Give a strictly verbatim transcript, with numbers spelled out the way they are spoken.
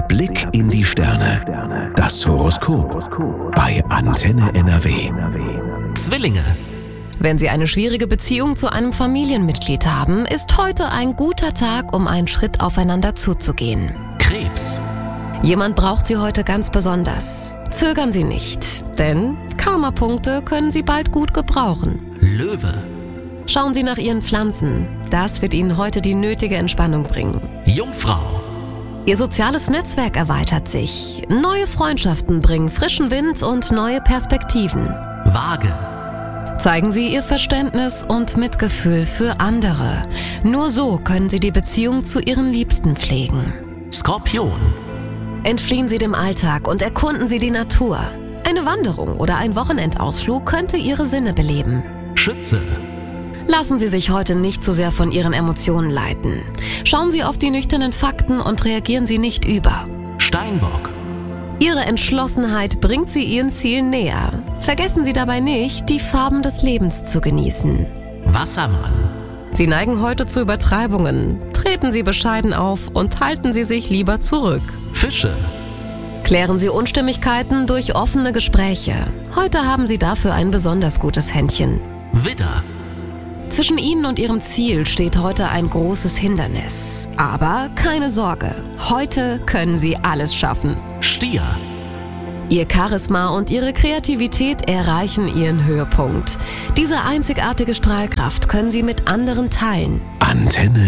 Blick in die Sterne. Das Horoskop bei Antenne N R W. Zwillinge. Wenn Sie eine schwierige Beziehung zu einem Familienmitglied haben, ist heute ein guter Tag, um einen Schritt aufeinander zuzugehen. Krebs. Jemand braucht Sie heute ganz besonders. Zögern Sie nicht, denn Karma-Punkte können Sie bald gut gebrauchen. Löwe. Schauen Sie nach Ihren Pflanzen. Das wird Ihnen heute die nötige Entspannung bringen. Jungfrau. Ihr soziales Netzwerk erweitert sich. Neue Freundschaften bringen frischen Wind und neue Perspektiven. Waage. Zeigen Sie Ihr Verständnis und Mitgefühl für andere. Nur so können Sie die Beziehung zu Ihren Liebsten pflegen. Skorpion. Entfliehen Sie dem Alltag und erkunden Sie die Natur. Eine Wanderung oder ein Wochenendausflug könnte Ihre Sinne beleben. Schütze. Lassen Sie sich heute nicht zu sehr von Ihren Emotionen leiten. Schauen Sie auf die nüchternen Fakten und reagieren Sie nicht über. Steinbock. Ihre Entschlossenheit bringt Sie Ihren Zielen näher. Vergessen Sie dabei nicht, die Farben des Lebens zu genießen. Wassermann. Sie neigen heute zu Übertreibungen. Treten Sie bescheiden auf und halten Sie sich lieber zurück. Fische. Klären Sie Unstimmigkeiten durch offene Gespräche. Heute haben Sie dafür ein besonders gutes Händchen. Widder. Zwischen Ihnen und Ihrem Ziel steht heute ein großes Hindernis. Aber keine Sorge, heute können Sie alles schaffen. Stier. Ihr Charisma und Ihre Kreativität erreichen ihren Höhepunkt. Diese einzigartige Strahlkraft können Sie mit anderen teilen. Antenne